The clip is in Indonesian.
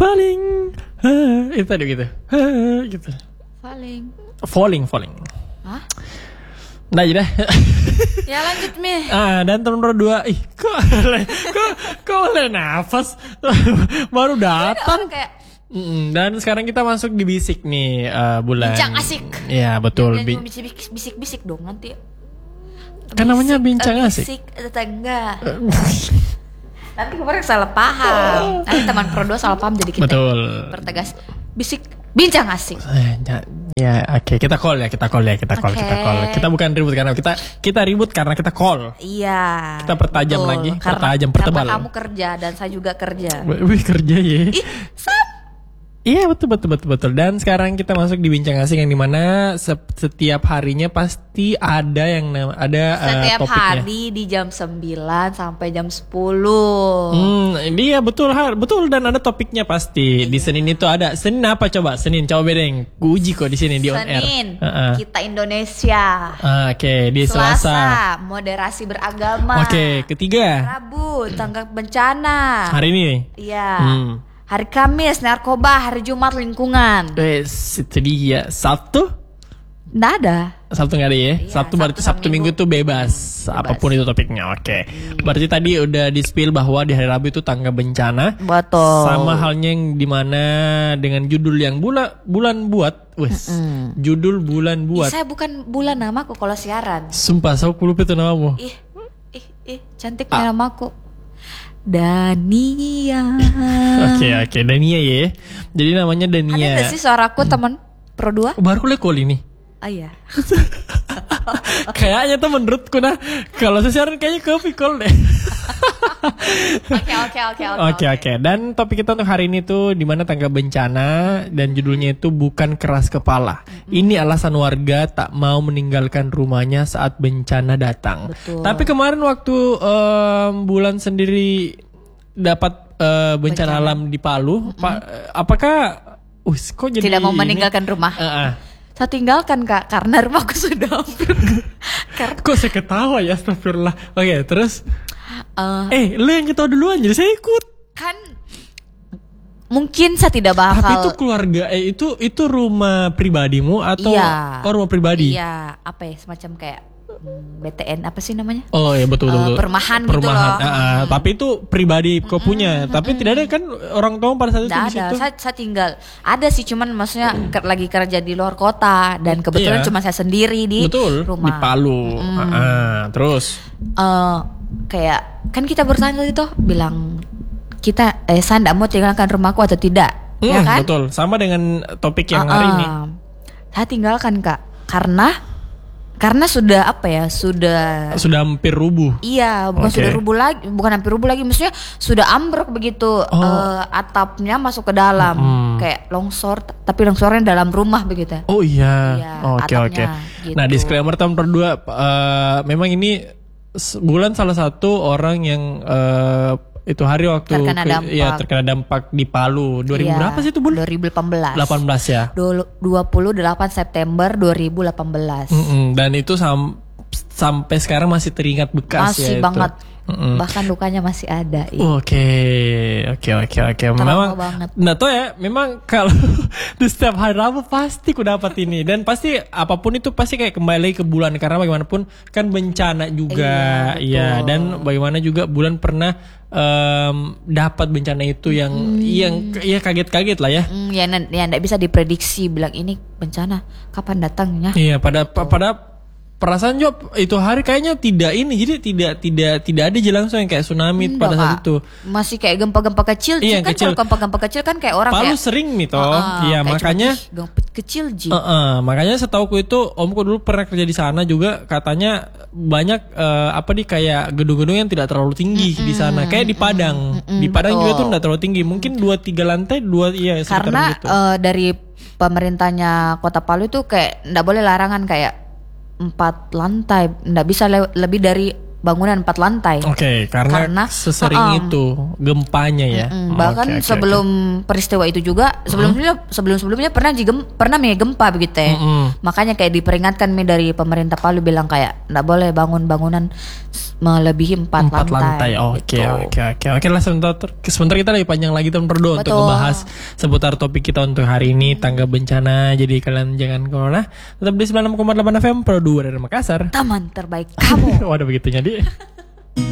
Falling. Itu tadi gitu. Gitu. Falling. Hah? Nah aja dah. Ya lanjut Mi. Dan tahun nomor 2. Kok oleh nafas baru datang. Kayak Dan sekarang kita masuk di bisik nih, bulan. bincang asik. Iya betul. Jangan bisik-bisik dong nanti. Kan namanya bincang asik. Bisik tetangga. Nanti kemarin salah paham. Nanti teman Pro 2 salah paham jadi kita Betul. pertegas. Bisik bincang asik. Ya, oke, kita call. Kita bukan ribut karena kita ribut karena kita call. Iya. Kita pertajam betul. lagi, pertebal. Karena kamu kerja dan saya juga kerja. Wih, kerja ya. Ih, Iya betul. Dan sekarang kita masuk di bincang asik yang dimana setiap harinya pasti ada setiap topiknya. hari di jam 9 sampai jam 10. Iya betul dan ada topiknya pasti. Di Senin itu ada. Senin apa coba? Senin coba bedeng. Uji kok di sini di on air. Senin kita Indonesia. Oke, di Selasa moderasi beragama. Oke, ketiga Rabu tanggap bencana. hari ini. Iya. Hari Kamis narkoba, hari Jumat lingkungan. Itu dia. Sabtu? Nggak ada. Sabtu nggak ada ya? Iya, Sabtu berarti Sabtu Minggu tuh bebas. Apapun itu topiknya. Oke. Berarti tadi udah di-spill bahwa di hari Rabu itu tanggap bencana. Betul. Sama halnya yang dimana dengan judul yang bulan buat. Judul bulan buat. Saya bukan bulan namaku kalau siaran. Sumpah, saya lupa itu namamu. Ih, cantiknya namaku. Dania. Oke, Dania ya. Jadi namanya Dania. Ada gak sih suaraku teman Pro 2? Baru call ini. Oh iya. Kayaknya tuh menurutku kalau saya siaran kayaknya ke call deh. Oke. Dan topik kita untuk hari ini tuh dimana tanggap bencana dan judulnya itu bukan keras kepala. Ini alasan warga tak mau meninggalkan rumahnya saat bencana datang. Betul. Tapi kemarin waktu bulan sendiri dapat bencana alam di Palu, apakah kok jadi tidak mau meninggalkan rumah? Saya tinggalkan Kak karena rumahku sudah ambruk. Kok saya ketawa ya, astagfirullah. Oke, terus lu yang ketawa duluan jadi saya ikut. Kan mungkin saya tidak bakal. Tapi itu keluarga itu rumah pribadimu atau rumah pribadi? Iya, apa ya, semacam kayak BTN apa sih namanya? Oh ya betul. Perumahan gitu loh. Tapi itu pribadi kau punya. Tapi tidak ada kan orang tua pada saat itu di situ? Saya tinggal. Ada sih, cuman maksudnya lagi kerja di luar kota dan kebetulan cuma saya sendiri di rumah. Di Palu. Terus? Kayak kan kita bertanya gitu, bilang saya tidak mau tinggalkan rumahku atau tidak, ya kan? Betul. Sama dengan topik yang hari ini. Saya tinggalkan Kak karena sudah sudah hampir rubuh. Iya, bukan hampir rubuh lagi, maksudnya sudah ambruk begitu. Atapnya masuk ke dalam, kayak longsor, tapi longsornya dalam rumah begitu. Oh iya. Oke. Gitu. Nah, disclaimer tahun kedua, memang ini bulan salah satu orang yang itu hari waktu terkena dampak di Palu. 2000 berapa sih itu Bun? 2018 ya. 28 September 2018. Dan itu sampai sekarang masih teringat bekas masih ya banget. itu. Bahkan lukanya masih ada. Oke. Memang memang kalau di setiap hari Rabu pasti ku dapat ini, dan pasti apapun itu pasti kayak kembali ke bulan karena bagaimanapun kan bencana juga. Iya, dan bagaimana juga bulan pernah dapat bencana itu yang kaget-kaget lah ya. Ya enggak bisa diprediksi, bilang ini bencana kapan datangnya. Iya, pada perasaan Job itu hari kayaknya tidak ini, jadi tidak ada langsung yang kayak tsunami pada saat itu. Masih kayak gempa-gempa kecil. Iya, kan kecil. Kalau gempa-gempa kecil kan kayak orang Palu kayak sering nih toh. Iya, makanya gempa kecil Ji. Makanya setauku itu omku dulu pernah kerja di sana juga, katanya banyak kayak gedung-gedung yang tidak terlalu tinggi di sana, kayak di Padang. Di Padang juga tuh tidak terlalu tinggi, mungkin 2-3 lantai, karena gitu. Dari pemerintahnya Kota Palu itu kayak nggak boleh larangan kayak 4 lantai, nggak bisa lebih dari bangunan 4 lantai. Oke, karena sesering itu gempanya ya. Bahkan sebelum peristiwa itu juga sebelumnya pernah gempa begitu ya. Makanya kayak diperingatkan dari pemerintah Palu bilang kayak nggak boleh bangun bangunan melebihi 4 lantai. Oke lah, sebentar kita lebih panjang lagi teman Perdo untuk ngebahas seputar topik kita untuk hari ini, tangga bencana. Jadi kalian jangan kemana, tetap di 96,8 FM Pro 2 dari Makassar, taman terbaik kamu. Waduh begitunya di